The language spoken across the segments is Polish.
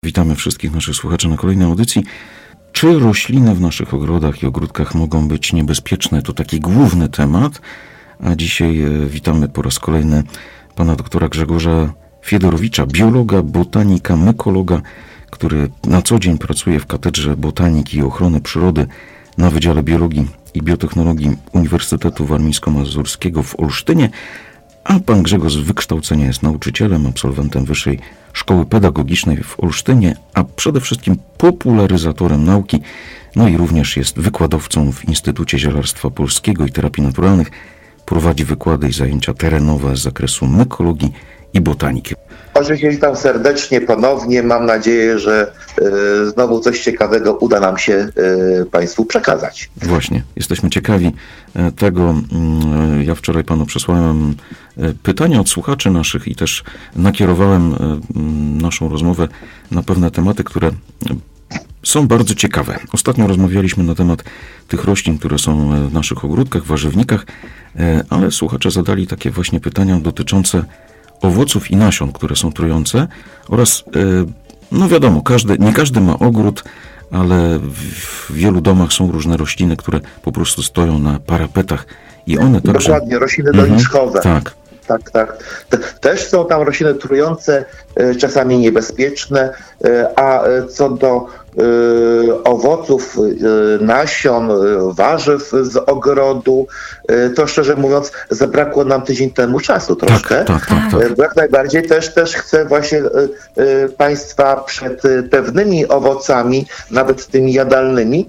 Witamy wszystkich naszych słuchaczy na kolejnej audycji. Czy rośliny w naszych ogrodach i ogródkach mogą być niebezpieczne? To taki główny temat. A dzisiaj witamy po raz kolejny pana doktora Grzegorza Fiedorowicza, biologa, botanika, mykologa, który na co dzień pracuje w Katedrze Botaniki i Ochrony Przyrody na Wydziale Biologii i Biotechnologii Uniwersytetu Warmińsko-Mazurskiego w Olsztynie, a pan Grzegorz z wykształcenia jest nauczycielem, absolwentem Wyższej Szkoły Pedagogicznej w Olsztynie, a przede wszystkim popularyzatorem nauki, no i również jest wykładowcą w Instytucie Zielarstwa Polskiego i Terapii Naturalnych. Prowadzi wykłady i zajęcia terenowe z zakresu mykologii i botaniki. Oczywiście witam serdecznie ponownie. Mam nadzieję, że znowu coś ciekawego uda nam się Państwu przekazać. Właśnie, jesteśmy ciekawi tego. Ja wczoraj panu przesłałem pytania od słuchaczy naszych i też nakierowałem naszą rozmowę na pewne tematy, które są bardzo ciekawe. Ostatnio rozmawialiśmy na temat tych roślin, które są w naszych ogródkach, warzywnikach, ale słuchacze zadali takie właśnie pytania dotyczące owoców i nasion, które są trujące oraz, no wiadomo, nie każdy ma ogród, ale w wielu domach są różne rośliny, które po prostu stoją na parapetach i one także... Dokładnie, rośliny doniczkowe. Tak. Tak. Też są tam rośliny trujące, czasami niebezpieczne, a co do owoców, nasion, warzyw z ogrodu, to szczerze mówiąc zabrakło nam tydzień temu czasu troszkę. Tak. Bo jak najbardziej też chcę właśnie Państwa przed pewnymi owocami, nawet tymi jadalnymi,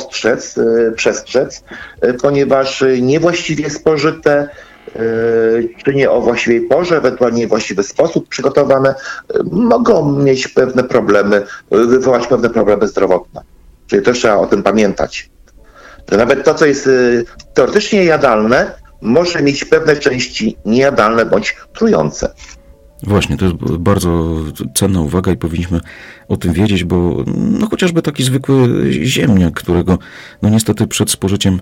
przestrzec, ponieważ niewłaściwie spożyte, czy nie o właściwej porze, ewentualnie niewłaściwy sposób przygotowane, mogą mieć pewne problemy, wywołać pewne problemy zdrowotne. Czyli też trzeba o tym pamiętać. Że nawet to, co jest teoretycznie jadalne, może mieć pewne części niejadalne bądź trujące. Właśnie, to jest bardzo cenna uwaga i powinniśmy o tym wiedzieć, bo no chociażby taki zwykły ziemniak, którego no niestety przed spożyciem,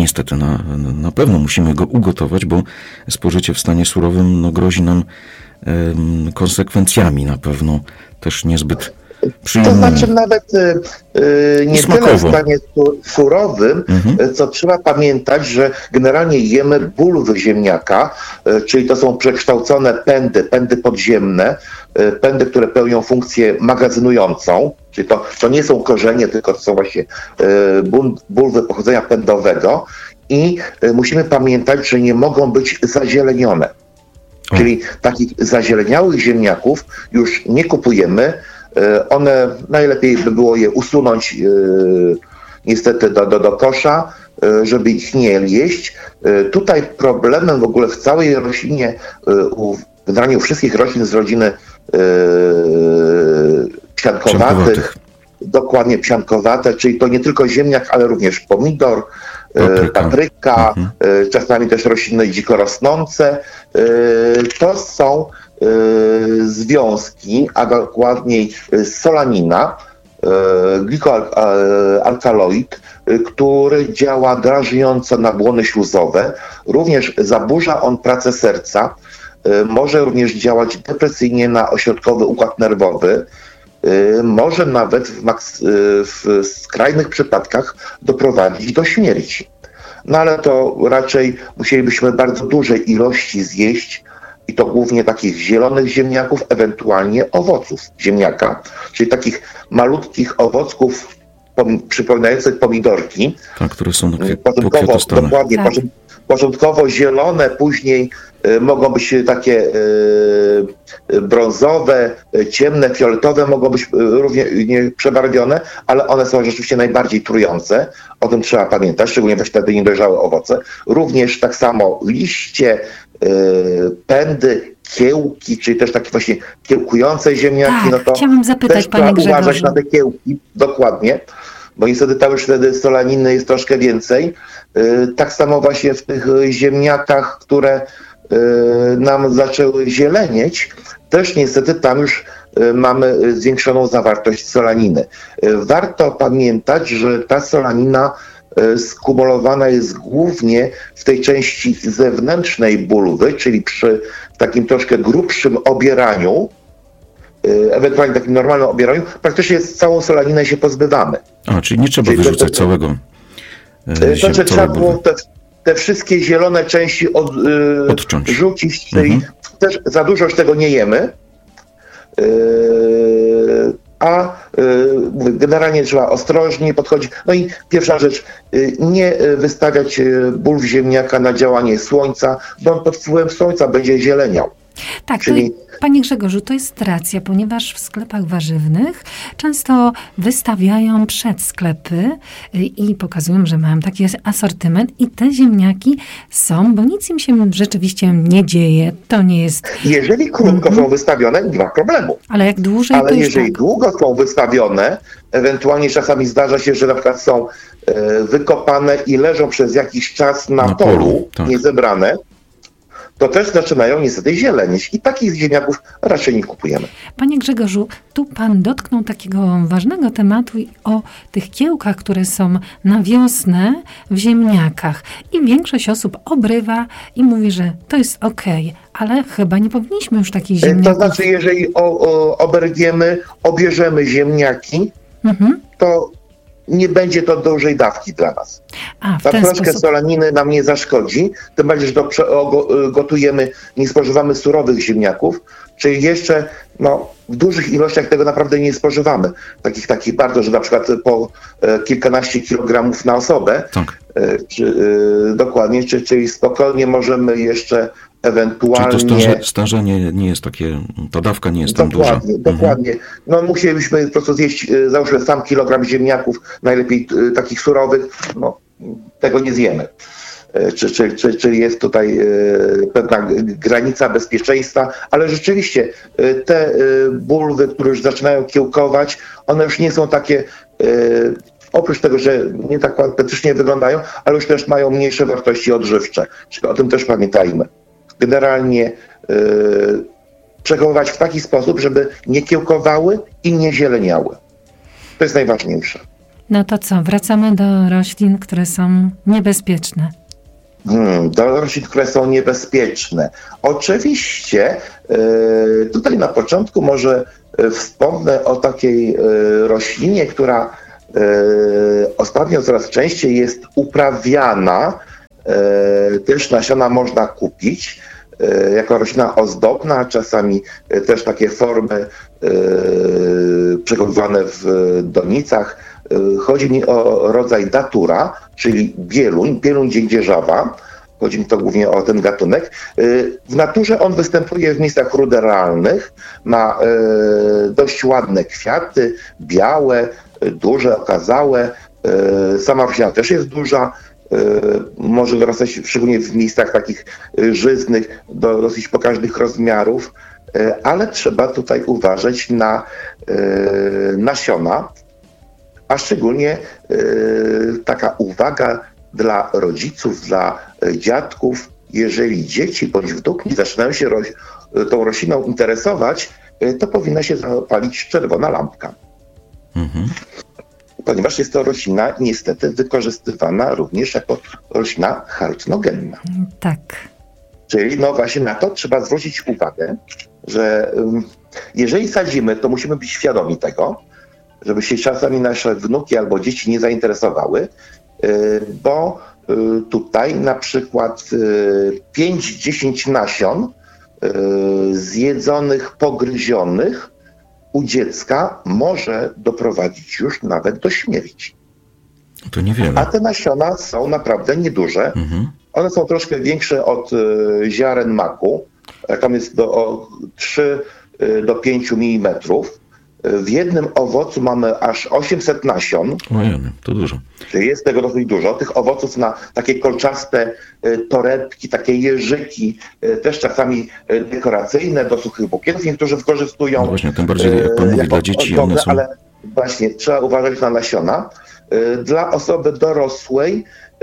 na pewno musimy go ugotować, bo spożycie w stanie surowym no grozi nam konsekwencjami na pewno też niezbyt przyjemnymi. To znaczy nawet nie tyle w stanie surowym, co trzeba pamiętać, że generalnie jemy bulwy ziemniaka, czyli to są przekształcone pędy podziemne, pędy, które pełnią funkcję magazynującą, czyli to nie są korzenie, tylko to są właśnie bulwy pochodzenia pędowego i musimy pamiętać, że nie mogą być zazielenione. Czyli takich zazieleniałych ziemniaków już nie kupujemy. One, najlepiej by było je usunąć niestety do kosza, żeby ich nie jeść. Tutaj problemem w ogóle w całej roślinie, generalnie u wszystkich roślin z rodziny psiankowatych, dokładnie psiankowate, czyli to nie tylko ziemniak, ale również pomidor, papryka, czasami też rośliny dzikorosnące. To są związki, a dokładniej solanina, glikoalkaloid, który działa drażniąco na błony śluzowe. Również zaburza on pracę serca. Może również działać depresyjnie na ośrodkowy układ nerwowy. Może nawet w skrajnych przypadkach doprowadzić do śmierci. No ale to raczej musielibyśmy bardzo duże ilości zjeść, i to głównie takich zielonych ziemniaków, ewentualnie owoców ziemniaka, czyli takich malutkich owocków przypominających pomidorki. Tak, które są na dokładnie, początkowo zielone, później mogą być takie brązowe, ciemne, fioletowe, mogą być również przebarwione, ale one są rzeczywiście najbardziej trujące. O tym trzeba pamiętać, szczególnie właśnie te niedojrzałe owoce. Również tak samo liście, pędy, kiełki, czyli też takie właśnie kiełkujące ziemniaki. Tak, no to chciałam zapytać, też panie trzeba uważać Grzegorzu. na te kiełki, dokładnie, bo niestety tam już wtedy solaniny jest troszkę więcej. Tak samo właśnie w tych ziemniakach, które nam zaczęły zielenieć, też niestety tam już mamy zwiększoną zawartość solaniny. Warto pamiętać, że ta solanina skumulowana jest głównie w tej części zewnętrznej bulwy, czyli przy takim troszkę grubszym obieraniu, ewentualnie takim normalnym obieraniu, praktycznie całą solaninę się pozbywamy. Czyli nie trzeba wyrzucać całego. Znaczy trzeba było te wszystkie zielone części odrzucić, czyli też za dużo już tego nie jemy. Generalnie trzeba ostrożnie podchodzić. No i pierwsza rzecz, nie wystawiać bulw ziemniaka na działanie słońca, bo on pod wpływem słońca będzie zieleniał. Tak, czyli... Panie Grzegorzu, to jest racja, ponieważ w sklepach warzywnych często wystawiają przed sklepy i pokazują, że mają taki asortyment i te ziemniaki są, bo nic im się rzeczywiście nie dzieje. To nie jest... Jeżeli krótko są wystawione, nie ma problemu. Ale jak dłużej, ale jeżeli długo są wystawione, ewentualnie czasami zdarza się, że na przykład są wykopane i leżą przez jakiś czas na polu, niezebrane, to też zaczynają niestety zielenieć i takich ziemniaków raczej nie kupujemy. Panie Grzegorzu, tu pan dotknął takiego ważnego tematu o tych kiełkach, które są na wiosnę w ziemniakach i większość osób obrywa i mówi, że to jest okej, ale chyba nie powinniśmy już takich ziemniaków... To znaczy, jeżeli obierzemy ziemniaki, to nie będzie to dużej dawki dla nas. Ta troszkę solaniny nam nie zaszkodzi, tym bardziej, że to gotujemy, nie spożywamy surowych ziemniaków, czyli jeszcze w dużych ilościach tego naprawdę nie spożywamy. Takich bardzo, że na przykład po kilkanaście kilogramów na osobę, dokładnie, czyli spokojnie możemy jeszcze ewentualnie... Czyli to starzenie nie jest takie, ta dawka nie jest tam duża. Dokładnie. Musielibyśmy po prostu zjeść, załóżmy, sam kilogram ziemniaków, najlepiej takich surowych, tego nie zjemy. Czyli jest tutaj pewna granica bezpieczeństwa, ale rzeczywiście te bulwy, które już zaczynają kiełkować, one już nie są takie, oprócz tego, że nie tak apetycznie wyglądają, ale już też mają mniejsze wartości odżywcze. Czyli o tym też pamiętajmy. Generalnie przechowywać w taki sposób, żeby nie kiełkowały i nie zieleniały. To jest najważniejsze. No to co, wracamy do roślin, które są niebezpieczne. Do roślin, które są niebezpieczne. Oczywiście tutaj na początku może wspomnę o takiej roślinie, która ostatnio coraz częściej jest uprawiana. Też nasiona można kupić jako roślina ozdobna, czasami też takie formy przechowywane w donicach. Chodzi mi o rodzaj datura, czyli bieluń dziędzierzawa. Chodzi mi to głównie o ten gatunek. W naturze on występuje w miejscach ruderalnych, ma dość ładne kwiaty, białe, duże, okazałe. Sama roślina też jest duża. Może wyrastać szczególnie w miejscach takich żyznych, do dosyć pokaźnych rozmiarów, ale trzeba tutaj uważać na nasiona, a szczególnie taka uwaga dla rodziców, dla dziadków, jeżeli dzieci bądź wnuki zaczynają się tą rośliną interesować, to powinna się zapalić czerwona lampka. Ponieważ jest to roślina niestety wykorzystywana również jako roślina halucynogenna. Tak. Czyli właśnie na to trzeba zwrócić uwagę, że jeżeli sadzimy, to musimy być świadomi tego, żeby się czasami nasze wnuki albo dzieci nie zainteresowały, bo tutaj na przykład 5-10 nasion zjedzonych, pogryzionych u dziecka może doprowadzić już nawet do śmierci. To niewiele. A te nasiona są naprawdę nieduże. One są troszkę większe od ziaren maku. Tam jest od 3 do 5 mm. W jednym owocu mamy aż 800 nasion. Ojej, to dużo. Czyli jest tego dosyć dużo. Tych owoców na takie kolczaste torebki, takie jeżyki, też czasami dekoracyjne do suchych bukietów. Niektórzy wykorzystują. No właśnie, tym bardziej jak pan mówi, dla dzieci one są... Ale właśnie trzeba uważać na nasiona. Dla osoby dorosłej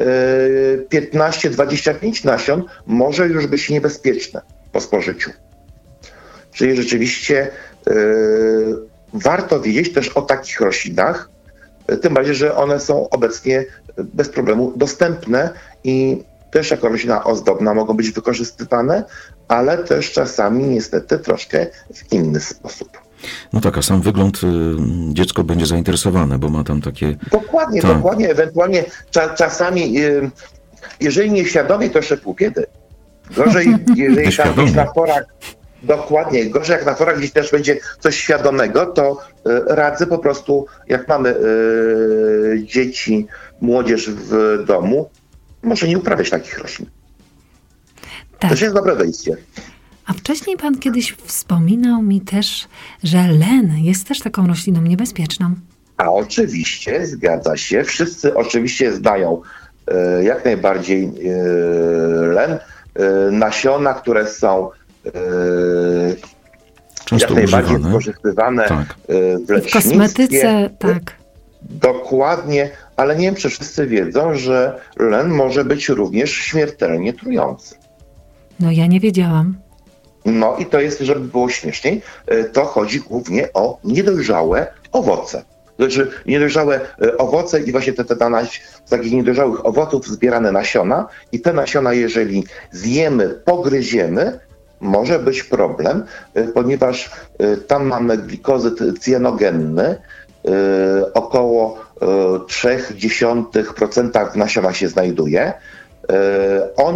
15-25 nasion może już być niebezpieczne po spożyciu. Czyli rzeczywiście warto wiedzieć też o takich roślinach, tym bardziej, że one są obecnie bez problemu dostępne i też jako roślina ozdobna mogą być wykorzystywane, ale też czasami niestety troszkę w inny sposób. No tak, a sam wygląd dziecko będzie zainteresowane, bo ma tam takie... Dokładnie, tak. Dokładnie. Ewentualnie czasami, jeżeli nieświadomie, to jeszcze pół biedy. Gorzej, jeżeli tam gdzieś na forach, dokładnie, gorzej jak na forach gdzieś też będzie coś świadomego, to radzę po prostu, jak mamy dzieci, młodzież w domu, może nie uprawiać takich roślin. Tak. To jest dobre wejście. A wcześniej pan kiedyś wspominał mi też, że len jest też taką rośliną niebezpieczną. A oczywiście, zgadza się. Wszyscy oczywiście znają jak najbardziej len. Nasiona, które są często jak najbardziej używane. wykorzystywane Tak. w lecznictwie. W kosmetyce, tak. Dokładnie, ale nie wiem, czy wszyscy wiedzą, że len może być również śmiertelnie trujący. No ja nie wiedziałam. No i to jest, żeby było śmieszniej, to chodzi głównie o niedojrzałe owoce. Znaczy niedojrzałe owoce i właśnie z takich niedojrzałych owoców zbierane nasiona i te nasiona, jeżeli zjemy, pogryziemy, może być problem, ponieważ tam mamy glikozyt cyjanogenny, około 0,3% w nasionach się znajduje. On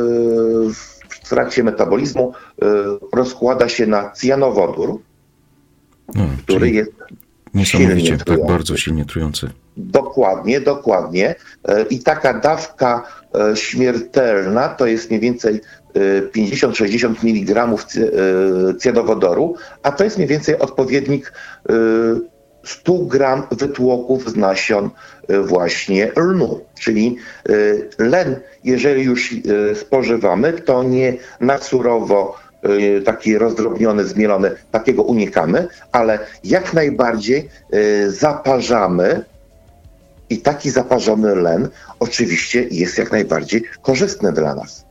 w trakcie metabolizmu rozkłada się na cyjanowodór, który jest niesamowicie, tak bardzo silnie trujący. Dokładnie. I taka dawka śmiertelna to jest mniej więcej 50-60 mg cyjanowodoru, a to jest mniej więcej odpowiednik 100 gram wytłoków z nasion właśnie lnu. Czyli len, jeżeli już spożywamy, to nie na surowo taki rozdrobniony, zmielony, takiego unikamy, ale jak najbardziej zaparzamy i taki zaparzony len oczywiście jest jak najbardziej korzystny dla nas.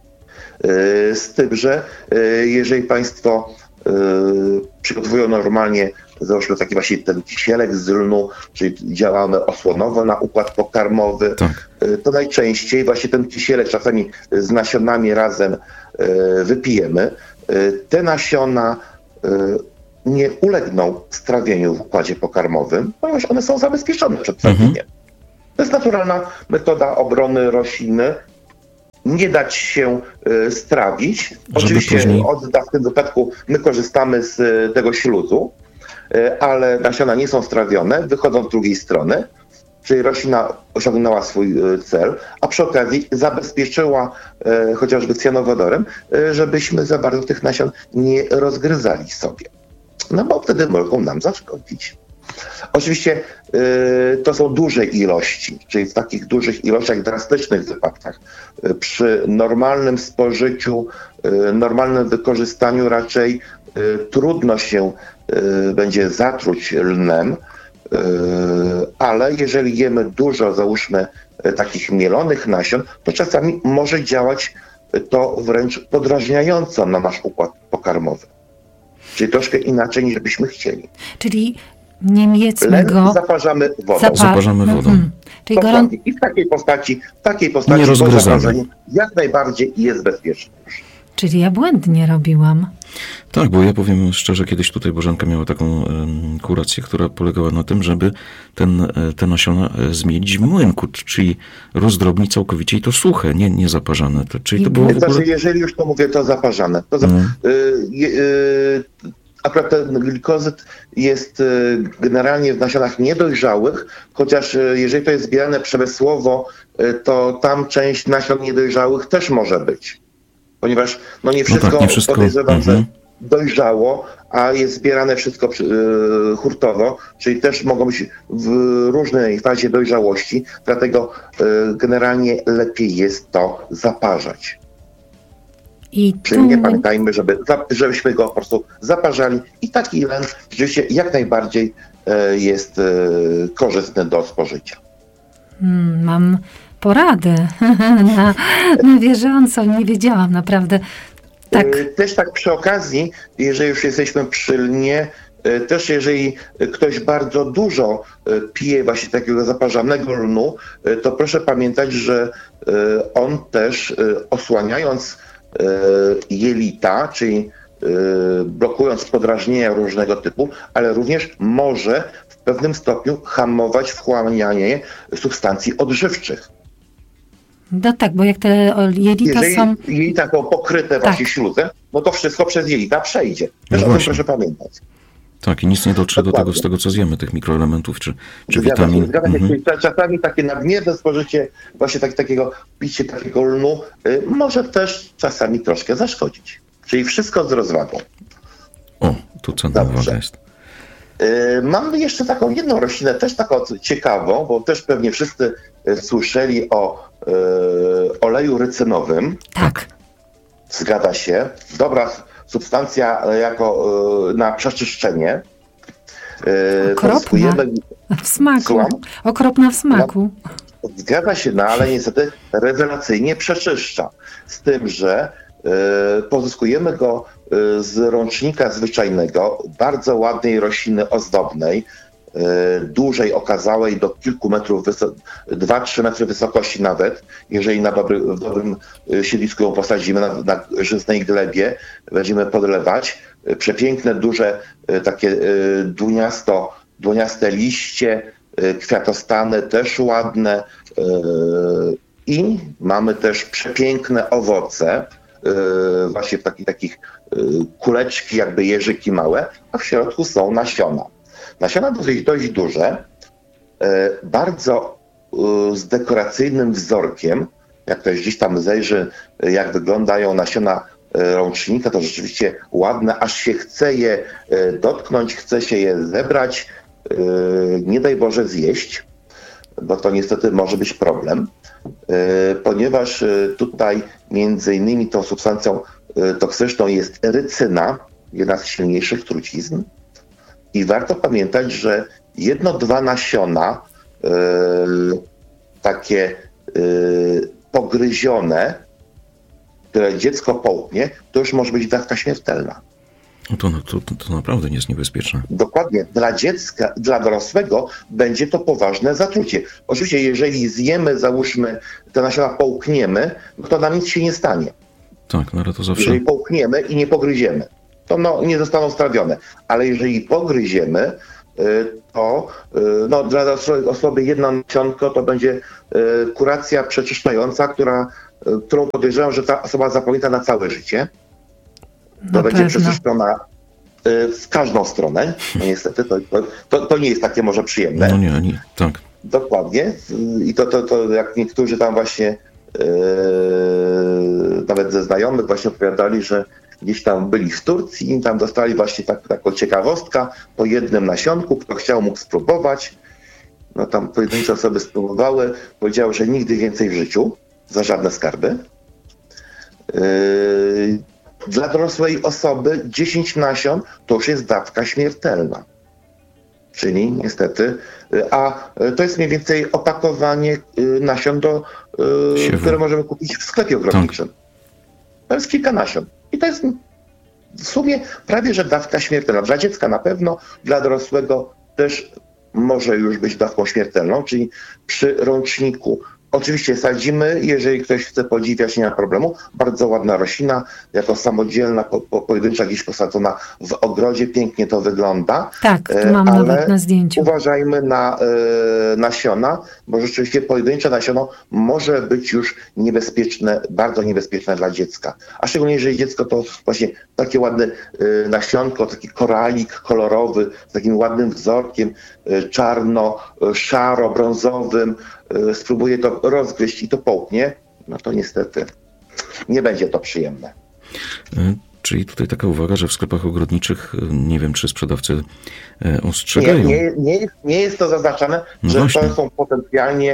Z tym, że jeżeli Państwo przygotowują normalnie, załóżmy taki właśnie ten kisielek z lnu, czyli działamy osłonowo na układ pokarmowy, tak. To najczęściej właśnie ten kisielek czasami z nasionami razem wypijemy. Te nasiona nie ulegną strawieniu w układzie pokarmowym, ponieważ one są zabezpieczone przed trawieniem. To jest naturalna metoda obrony rośliny. Nie dać się strawić. Oczywiście w tym wypadku my korzystamy z tego śluzu, ale nasiona nie są strawione, wychodzą z drugiej strony, czyli roślina osiągnęła swój cel, a przy okazji zabezpieczyła chociażby cyjanowodorem, żebyśmy za bardzo tych nasion nie rozgryzali sobie. No bo wtedy mogą nam zaszkodzić. Oczywiście to są duże ilości, czyli w takich dużych ilościach, drastycznych wypadkach. Przy normalnym spożyciu, normalnym wykorzystaniu raczej trudno się będzie zatruć lnem, ale jeżeli jemy dużo, załóżmy, takich mielonych nasion, to czasami może działać to wręcz podrażniająco na nasz układ pokarmowy. Czyli troszkę inaczej niż byśmy chcieli. Czyli nie jedzmy go. Zaparzamy wodą. Zaparzamy wodą. Czyli I w takiej postaci nie rozgryzamy. Jak najbardziej jest bezpieczne. Czyli ja błędnie robiłam. Tak, bo ja powiem szczerze, kiedyś tutaj Bożenka miała taką kurację, która polegała na tym, żeby te nasiona zmielić w młynku, czyli rozdrobnić całkowicie i to suche, nie zaparzane. Czyli to było w ogóle... Jeżeli już to mówię, to zaparzane. Akurat ten glikozyt jest generalnie w nasionach niedojrzałych, chociaż jeżeli to jest zbierane przemysłowo, to tam część nasion niedojrzałych też może być. Ponieważ nie wszystko podejrzewam, że dojrzało, a jest zbierane wszystko hurtowo, czyli też mogą być w różnej fazie dojrzałości, dlatego generalnie lepiej jest to zaparzać. Czyli nie pamiętajmy, żebyśmy go po prostu zaparzali i taki len rzeczywiście jak najbardziej jest korzystny do spożycia. Mam poradę na bieżąco, nie wiedziałam naprawdę. Tak. Też tak przy okazji, jeżeli już jesteśmy przy lnie, też jeżeli ktoś bardzo dużo pije właśnie takiego zaparzanego lnu, to proszę pamiętać, że on też osłaniając jelita, czyli blokując podrażnienia różnego typu, ale również może w pewnym stopniu hamować wchłanianie substancji odżywczych. No tak, bo jak te jelita są... Jeżeli jelita są pokryte właśnie śluzem, no to wszystko przez jelita przejdzie. Też o tym proszę pamiętać. Tak, i nic nie dotrze do tego, z tego, co zjemy, tych mikroelementów czy witamin. Czasami takie nadmierne spożycie, właśnie picie takiego lnu może też czasami troszkę zaszkodzić. Czyli wszystko z rozwagą. O, tu cenna uwaga jest. Mamy jeszcze taką jedną roślinę, też taką ciekawą, bo też pewnie wszyscy słyszeli o oleju rycynowym. Tak. Zgadza się. Dobra substancja na przeczyszczenie. Okropna w smaku. Okropna w smaku. Zgadza się, no ale niestety rewelacyjnie przeczyszcza. Z tym, że pozyskujemy go z rącznika zwyczajnego, bardzo ładnej rośliny ozdobnej, dużej, okazałej, do kilku metrów, 2-3 metry wysokości nawet, jeżeli w dobrym siedlisku ją posadzimy na żyznej glebie, będziemy podlewać. Przepiękne, duże, takie dłoniaste liście, kwiatostany też ładne i mamy też przepiękne owoce, właśnie takich kuleczki, jakby jeżyki małe, a w środku są nasiona. Nasiona dość duże, bardzo z dekoracyjnym wzorkiem. Jak ktoś gdzieś tam zejrzy, jak wyglądają nasiona rącznika, to rzeczywiście ładne, aż się chce je dotknąć, chce się je zebrać, nie daj Boże zjeść, bo to niestety może być problem, ponieważ tutaj między innymi tą substancją toksyczną jest rycyna, jedna z silniejszych trucizn. I warto pamiętać, że 1-2 nasiona takie pogryzione, które dziecko połknie, to już może być dawka śmiertelna. To naprawdę nie jest niebezpieczne. Dokładnie. Dla dziecka, dla dorosłego będzie to poważne zatrucie. Oczywiście, jeżeli zjemy, załóżmy, te nasiona połkniemy, to nam nic się nie stanie. Tak, no ale to zawsze... Jeżeli połkniemy i nie pogryziemy, to nie zostaną strawione. Ale jeżeli pogryziemy, to dla osoby jedno nasionko to będzie kuracja przeczyszczająca, którą podejrzewam, że ta osoba zapamięta na całe życie. To będzie przeczyszczona w każdą stronę. No niestety to nie jest takie może przyjemne. No nie, tak. Dokładnie. I to jak niektórzy tam właśnie nawet ze znajomych właśnie opowiadali, że gdzieś tam byli w Turcji i tam dostali właśnie taką ciekawostkę po jednym nasionku, kto chciał mógł spróbować. No tam pojedyncze osoby spróbowały, powiedziały, że nigdy więcej w życiu, za żadne skarby. Dla dorosłej osoby 10 nasion to już jest dawka śmiertelna. Czyli niestety, a to jest mniej więcej opakowanie nasion, które możemy kupić w sklepie ogrodniczym. Tak. To jest kilka nasion. I to jest w sumie prawie że dawka śmiertelna. Dla dziecka na pewno, dla dorosłego też może już być dawką śmiertelną, czyli przy rączniku. Oczywiście sadzimy, jeżeli ktoś chce podziwiać, nie ma problemu. Bardzo ładna roślina, jako samodzielna, pojedyncza gdzieś posadzona w ogrodzie. Pięknie to wygląda. Tak, tu mam nawet na zdjęciu. Uważajmy na nasiona, bo rzeczywiście pojedyncze nasiono może być już niebezpieczne, bardzo niebezpieczne dla dziecka. A szczególnie, jeżeli dziecko to właśnie takie ładne nasionko, taki koralik kolorowy, z takim ładnym wzorkiem, czarno-szaro-brązowym, spróbuje to rozgryźć i to połknie, no to niestety nie będzie to przyjemne. Czyli tutaj taka uwaga, że w sklepach ogrodniczych, nie wiem, czy sprzedawcy ostrzegają. Nie jest to zaznaczone, że właśnie. To są potencjalnie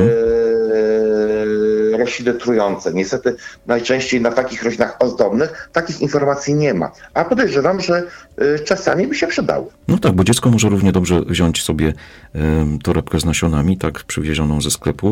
rośliny trujące. Niestety najczęściej na takich roślinach ozdobnych takich informacji nie ma. A podejrzewam, że czasami by się przydały. No tak, bo dziecko może równie dobrze wziąć sobie torebkę z nasionami, tak przywiezioną ze sklepu,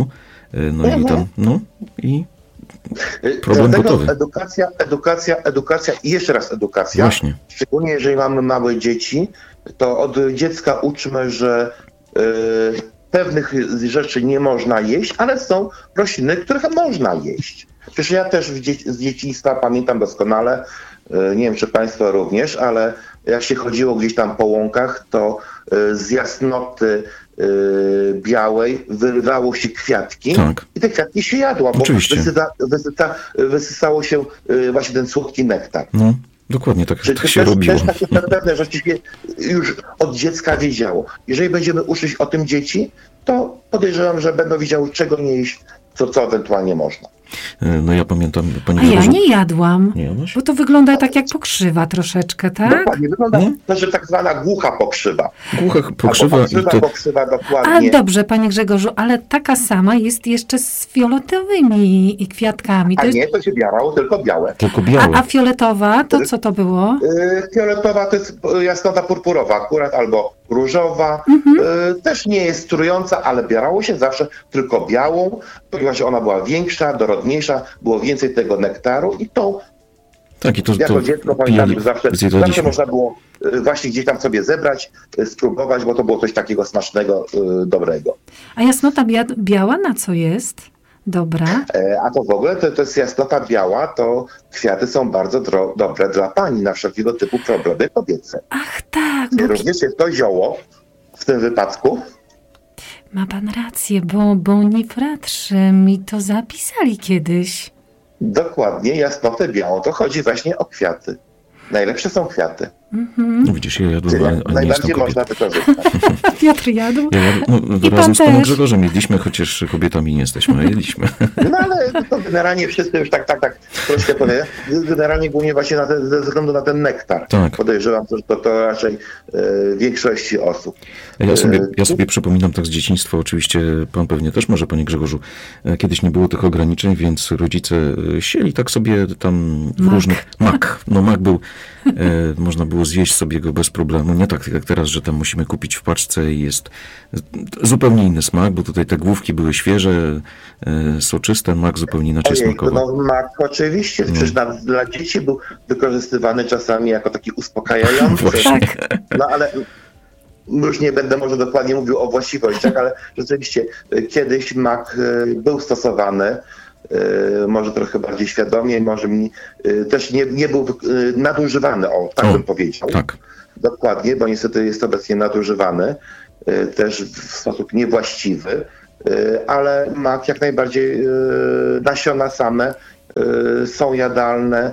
i problem gotowy. Edukacja i jeszcze raz edukacja. Właśnie. Szczególnie jeżeli mamy małe dzieci, to od dziecka uczmy, że pewnych rzeczy nie można jeść, ale są rośliny, których można jeść. Przecież ja też z dzieciństwa pamiętam doskonale, nie wiem, czy Państwo również, ale jak się chodziło gdzieś tam po łąkach, to z jasnoty białej wyrywało się kwiatki i te kwiatki się jadło, bo wysysało się właśnie ten słodki nektar. No, dokładnie tak się robiło. Też takie pewne rzeczy się już od dziecka wiedziało. Jeżeli będziemy uczyć o tym dzieci, to podejrzewam, że będą wiedziały, czego nie jeść, co ewentualnie można. No ja pamiętam... ja nie jadłam, bo to wygląda tak jak pokrzywa troszeczkę, tak? Dokładnie, wygląda to, tak zwana głucha pokrzywa. Głucha pokrzywa. Pokrzywa, dokładnie. A dobrze, panie Grzegorzu, ale taka sama jest jeszcze z fioletowymi kwiatkami. To się biarało tylko białe. Tylko białe. A fioletowa, to co to było? Fioletowa to jest jasnota purpurowa akurat, albo różowa. Też nie jest trująca, ale biarało się zawsze tylko białą, ponieważ ona była większa, dorodniejsza, było więcej tego nektaru i to jako dziecko pamiętam, że zawsze można było właśnie gdzieś tam sobie zebrać, spróbować, bo to było coś takiego smacznego, dobrego. A jasnota biała na co jest? Dobra. A to w ogóle to jest jasnota biała, to kwiaty są bardzo dobre dla pani na wszelkiego typu problemy kobiece. Ach tak. Również jest to zioło w tym wypadku. Ma pan rację, bo bonifratrzy mi to zapisali kiedyś. Dokładnie, jasnotę białą. To chodzi właśnie o kwiaty. Najlepsze są kwiaty. No widzisz, ja jadłem, a najbardziej można wykorzystać. Piotr jadł. Razem z panem Grzegorzem jedliśmy, chociaż kobietami nie jesteśmy, ale jedliśmy. No ale to generalnie wszyscy już tak troszkę powiem. Generalnie głównie właśnie ze względu na ten nektar. Tak. Podejrzewam, że to raczej większości osób. Ja sobie przypominam tak z dzieciństwa, oczywiście pan pewnie też może, panie Grzegorzu, kiedyś nie było tych ograniczeń, więc rodzice sieli tak sobie tam w różnych... Mak. No mak był, można było zjeść sobie go bez problemu. Nie tak jak teraz, że tam musimy kupić w paczce i jest zupełnie inny smak, bo tutaj te główki były świeże, soczyste, mak zupełnie inaczej smakował. No mak oczywiście, przecież dla dzieci był wykorzystywany czasami jako taki uspokajający. No ale już nie będę może dokładnie mówił o właściwościach, ale rzeczywiście kiedyś mak był stosowany, może trochę bardziej świadomie, może też nie był nadużywany, bym powiedział. Tak. Dokładnie, bo niestety jest obecnie nadużywany, też w sposób niewłaściwy, ale mak jak najbardziej, nasiona same są jadalne.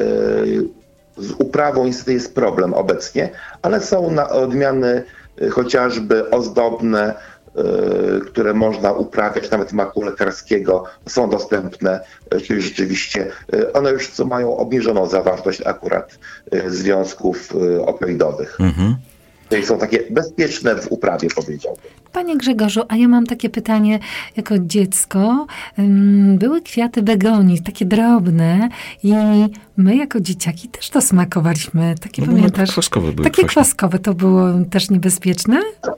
Z uprawą niestety jest problem obecnie, ale są odmiany chociażby ozdobne, które można uprawiać, nawet maku lekarskiego, są dostępne, czyli rzeczywiście one już mają obniżoną zawartość akurat związków opioidowych. Czyli są takie bezpieczne w uprawie, powiedziałbym. Panie Grzegorzu, a ja mam takie pytanie. Jako dziecko były kwiaty begonii, takie drobne i my jako dzieciaki też to smakowaliśmy. Takie pamiętasz? Kwaskowe były. Takie kwaskowe, to było też niebezpieczne?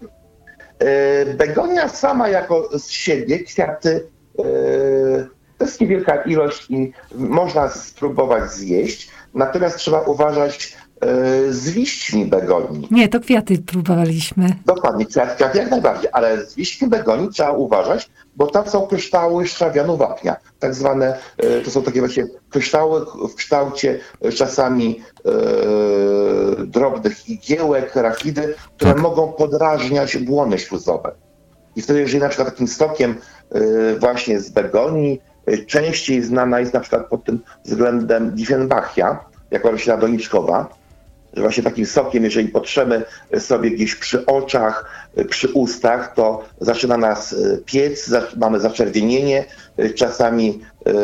Begonia sama jako z siebie, kwiaty, to jest niewielka ilość i można spróbować zjeść, natomiast trzeba uważać z liśćmi begonii. Nie, to kwiaty próbowaliśmy. Dokładnie, kwiaty jak najbardziej, ale z liśćmi begonii trzeba uważać, bo tam są kryształy szczawianu wapnia. Tak zwane, to są takie właśnie kryształy w kształcie czasami drobnych igiełek, rachidy, które mogą podrażniać błony śluzowe. I wtedy, jeżeli na przykład takim sokiem właśnie z begonii, częściej znana jest na przykład pod tym względem Diefenbachia, jako roślina doniczkowa, że właśnie takim sokiem, jeżeli potrzemy sobie gdzieś przy oczach, przy ustach, to zaczyna nas piec, mamy zaczerwienienie, czasami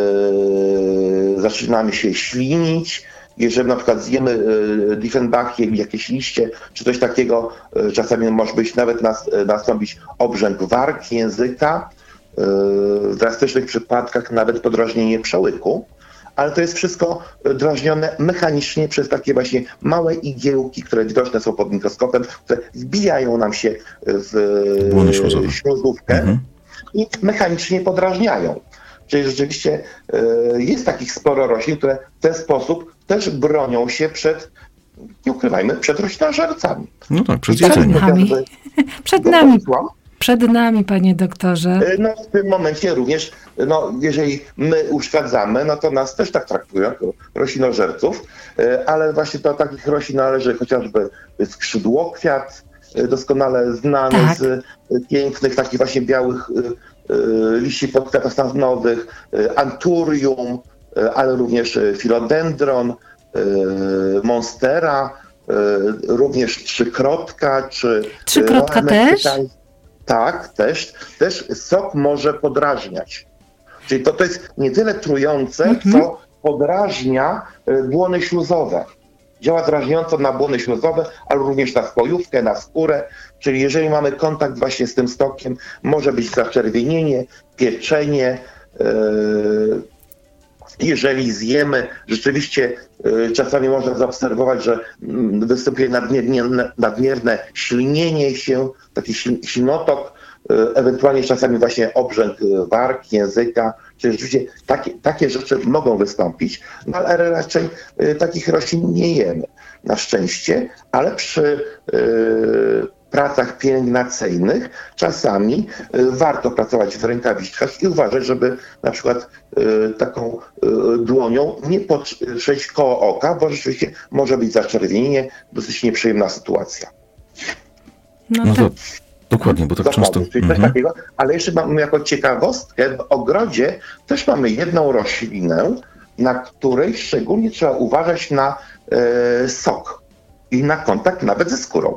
zaczynamy się ślinić. Jeżeli na przykład zjemy Diefenbachie, jakieś liście, czy coś takiego, czasami może być nawet nastąpić obrzęk warg, języka, w drastycznych przypadkach nawet podrażnienie przełyku. Ale to jest wszystko drażnione mechanicznie przez takie właśnie małe igiełki, które widoczne są pod mikroskopem, które wbijają nam się w śluzówkę i mechanicznie podrażniają. Czyli rzeczywiście jest takich sporo roślin, które w ten sposób też bronią się przed, nie ukrywajmy, przed roślinożercami. No tak, przed jedzeniem. Przed nami. przed nami, panie doktorze? No w tym momencie również, jeżeli my uszkadzamy, no to nas też tak traktują, jako roślinożerców, ale właśnie do takich roślin należy chociażby skrzydłokwiat, doskonale znany z pięknych, takich właśnie białych liści podkwiatostanowych, anturium, ale również filodendron, monstera, również trzykrotka, czy... Trzykrotka też? Tak, też sok może podrażniać. Czyli to jest nie tyle trujące, co podrażnia błony śluzowe. Działa drażniąco na błony śluzowe, ale również na spojówkę, na skórę. Czyli jeżeli mamy kontakt właśnie z tym sokiem, może być zaczerwienienie, pieczenie. Jeżeli zjemy, rzeczywiście czasami można zaobserwować, że występuje nadmierne ślinienie się, taki silnotok, ewentualnie czasami właśnie obrzęk warg, języka, czyli rzeczywiście takie rzeczy mogą wystąpić, no ale raczej takich roślin nie jemy, na szczęście, ale przy pracach pielęgnacyjnych czasami warto pracować w rękawiczkach i uważać, żeby na przykład taką dłonią nie potrzeć koło oka, bo rzeczywiście może być zaczerwienienie, dosyć nieprzyjemna sytuacja. No to dokładnie, bo tak często... Czyli coś takiego, ale jeszcze mamy jako ciekawostkę, w ogrodzie też mamy jedną roślinę, na której szczególnie trzeba uważać na sok i na kontakt nawet ze skórą.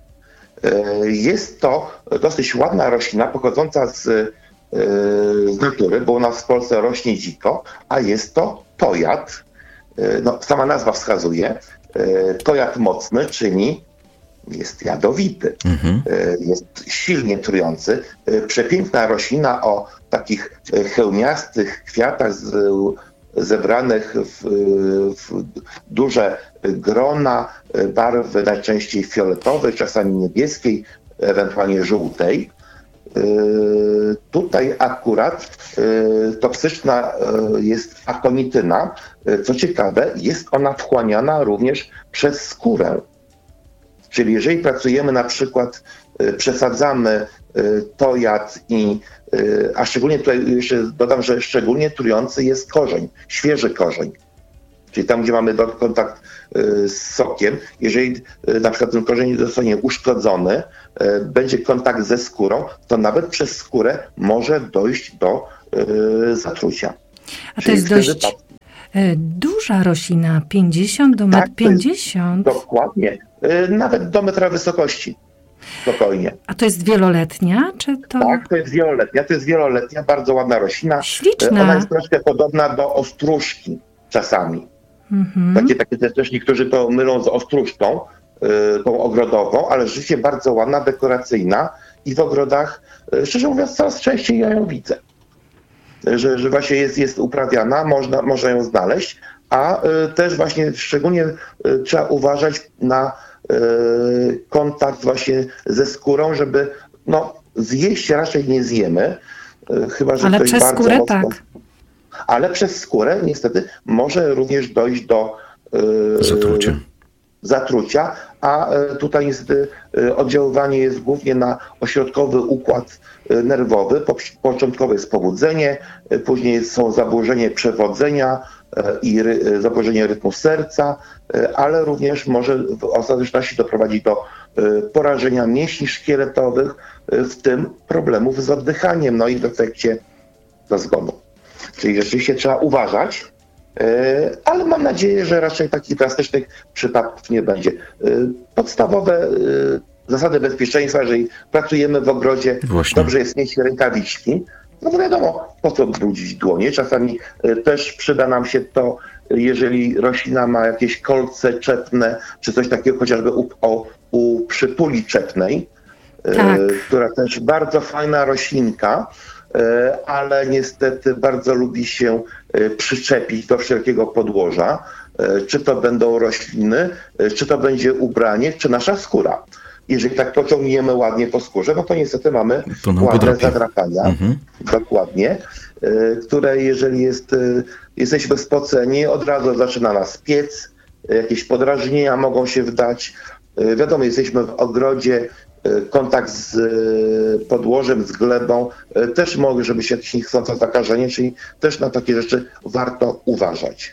Jest to dosyć ładna roślina pochodząca z natury, bo u nas w Polsce rośnie dziko, a jest to tojat. Sama nazwa wskazuje. Tojat mocny, czyli jest jadowity, jest silnie trujący. Przepiękna roślina o takich hełmiastych kwiatach zebranych w duże grona barwy najczęściej fioletowej, czasami niebieskiej, ewentualnie żółtej. Tutaj akurat toksyczna jest akonityna. Co ciekawe, jest ona wchłaniana również przez skórę. Czyli jeżeli pracujemy na przykład, przesadzamy tojat a szczególnie tutaj jeszcze dodam, że szczególnie trujący jest korzeń, świeży korzeń. Czyli tam, gdzie mamy kontakt z sokiem, jeżeli na przykład ten korzeń zostanie uszkodzony, będzie kontakt ze skórą, to nawet przez skórę może dojść do zatrucia. A to jest dość duża roślina, 50 do 1,50 m. Dokładnie, nawet do metra wysokości. Spokojnie. A to jest wieloletnia, czy to... Tak, to jest wieloletnia, bardzo ładna roślina. Śliczna. Ona jest troszkę podobna do ostróżki czasami. Takie też niektórzy to mylą z ostróżką, tą ogrodową, ale rzeczywiście bardzo ładna, dekoracyjna i w ogrodach, szczerze mówiąc, coraz częściej ja ją widzę. Że właśnie jest uprawiana, można ją znaleźć, a też właśnie szczególnie trzeba uważać na kontakt właśnie ze skórą, żeby zjeść raczej nie zjemy, chyba że ale ktoś przez bardzo skórę mocno... tak. Ale przez skórę niestety może również dojść do zatrucia, a tutaj niestety oddziaływanie jest głównie na ośrodkowy układ nerwowy. Początkowe jest pobudzenie, później są zaburzenie przewodzenia i zaburzenie rytmu serca, ale również może w ostateczności doprowadzić do porażenia mięśni szkieletowych, w tym problemów z oddychaniem, i w efekcie do zgonu. Czyli rzeczywiście trzeba uważać, ale mam nadzieję, że raczej takich drastycznych przypadków nie będzie. Podstawowe zasady bezpieczeństwa, jeżeli pracujemy w ogrodzie, dobrze jest mieć rękawiczki, bo wiadomo, po co brudzić dłonie. Czasami też przyda nam się to, jeżeli roślina ma jakieś kolce czepne, czy coś takiego, chociażby u przytuli czepnej, która też bardzo fajna roślinka, ale niestety bardzo lubi się przyczepić do wszelkiego podłoża, czy to będą rośliny, czy to będzie ubranie, czy nasza skóra. Jeżeli tak pociągniemy ładnie po skórze, to niestety mamy ładne zadrapania, dokładnie, które jeżeli jesteśmy spoceni, od razu zaczyna nas piec, jakieś podrażnienia mogą się wdać. Wiadomo, jesteśmy w ogrodzie, kontakt z podłożem, z glebą też może być jakieś niechcące zakażenie, czyli też na takie rzeczy warto uważać.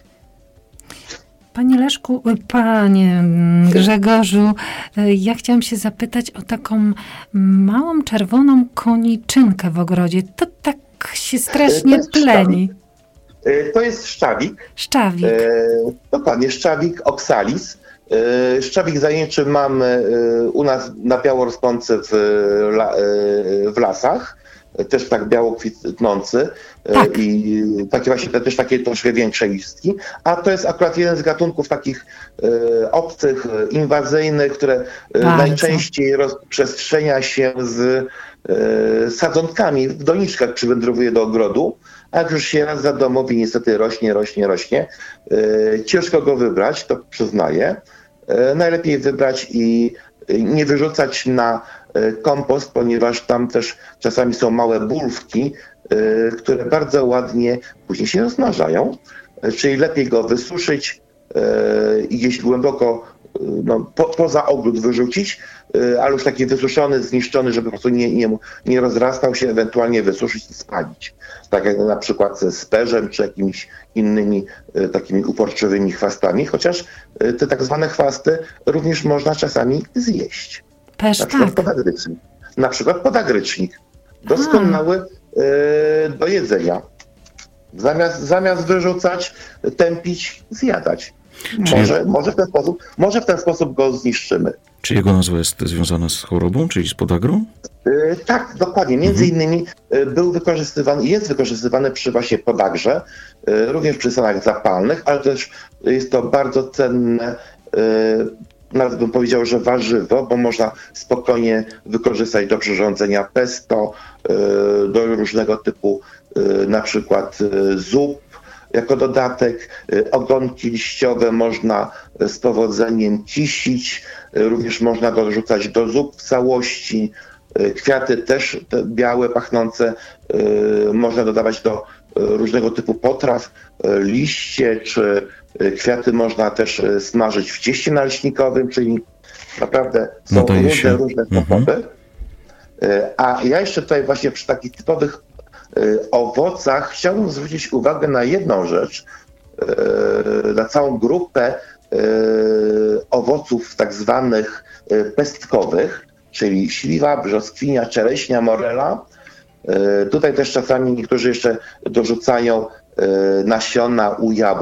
Panie Grzegorzu, ja chciałam się zapytać o taką małą czerwoną koniczynkę w ogrodzie. To tak się strasznie pleni. To jest szczawik. Szczawik. Dokładnie, szczawik oxalis. Szczawik zajęczy mamy u nas na biało rosnący w lasach, też tak biało kwitnący, tak. I takie właśnie też takie troszkę większe listki, a to jest akurat jeden z gatunków takich obcych, inwazyjnych, które najczęściej rozprzestrzenia się z sadzonkami w doniczkach, przywędrowuje do ogrodu, a jak już się raz zadomowi, niestety rośnie. Ciężko go wybrać, to przyznaję. Najlepiej wybrać i nie wyrzucać na kompost, ponieważ tam też czasami są małe bulwki, które bardzo ładnie później się rozmnażają. Czyli lepiej go wysuszyć i gdzieś głęboko poza ogród wyrzucić, ale już taki wysuszony, zniszczony, żeby po prostu nie rozrastał się, ewentualnie wysuszyć i spalić. Tak jak na przykład z perzem, czy jakimiś innymi takimi uporczywymi chwastami, chociaż te tak zwane chwasty również można czasami zjeść. Na przykład podagrycznik. Doskonały do jedzenia. Zamiast wyrzucać, tępić, zjadać. Może w ten sposób go zniszczymy. Czy jego nazwa jest związana z chorobą, czyli z podagrą? Tak, dokładnie. Między innymi jest wykorzystywany przy właśnie podagrze, również przy stanach zapalnych, ale też jest to bardzo cenne, nawet bym powiedział, że warzywo, bo można spokojnie wykorzystać do przyrządzenia pesto, do różnego typu na przykład zup, jako dodatek. Ogonki liściowe można z powodzeniem kisić, również można go wrzucać do zup w całości. Kwiaty też te białe, pachnące można dodawać do różnego typu potraw. Liście czy kwiaty można też smażyć w cieście naleśnikowym, czyli naprawdę są różne sposoby. A ja jeszcze tutaj właśnie przy takich typowych owocach chciałbym zwrócić uwagę na jedną rzecz, na całą grupę owoców tak zwanych pestkowych, czyli śliwa, brzoskwinia, czereśnia, morela. Tutaj też czasami niektórzy jeszcze dorzucają nasiona u jabłek.